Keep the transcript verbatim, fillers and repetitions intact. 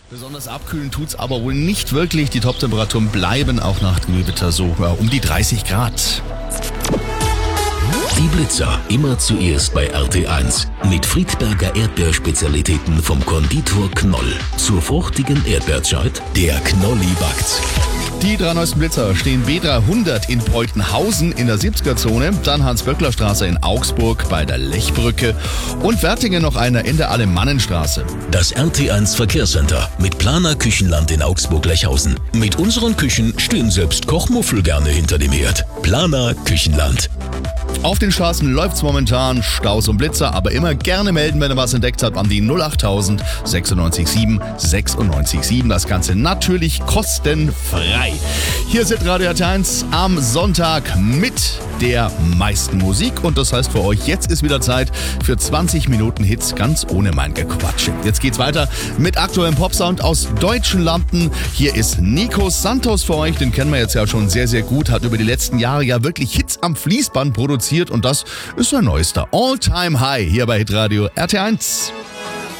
Besonders abkühlen tut's aber wohl nicht wirklich. Die Top-Temperaturen bleiben auch nach dem Gewitter so ja, um die dreißig Grad. Die Blitzer immer zuerst bei R T eins. Mit Friedberger Erdbeerspezialitäten vom Konditor Knoll. Zur fruchtigen Erdbeerzeit, der Knolli backt. Die drei neuesten Blitzer stehen B dreihundert in Beutenhausen in der siebziger-Zone, dann Hans-Böckler-Straße in Augsburg bei der Lechbrücke und Wertingen noch einer in der Alemannenstraße. Das R T eins Verkehrscenter mit Planer Küchenland in Augsburg-Lechhausen. Mit unseren Küchen stehen selbst Kochmuffel gerne hinter dem Herd. Planer Küchenland. Auf den Straßen läuft's momentan, Staus und Blitzer, aber immer gerne melden, wenn ihr was entdeckt habt, an die null achttausend sechsundneunzig sieben sechsundneunzig sieben. Das Ganze natürlich kostenfrei. Hier sind Radio R T eins am Sonntag mit der meisten Musik und das heißt für euch, jetzt ist wieder Zeit für zwanzig Minuten Hits ganz ohne mein Gequatsche. Jetzt geht's weiter mit aktuellem Popsound aus deutschen Landen. Hier ist Nico Santos für euch, den kennen wir jetzt ja schon sehr, sehr gut, hat über die letzten Jahre ja wirklich Hits am Fließband produziert und das ist sein neuester All-Time High hier bei Hitradio R T eins.